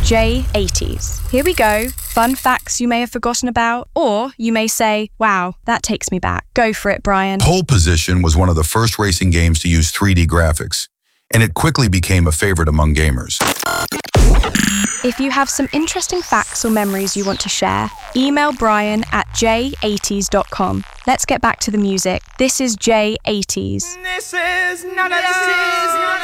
J80s. Here we go. Fun facts you may have forgotten about, or you may say, wow, that takes me back. Go for it, Brian. Pole Position was one of the first racing games to use 3D graphics, and it quickly became a favorite among gamers. If you have some interesting facts or memories you want to share, email Brian at j80s.com. Let's get back to the music. This is J80s. This is not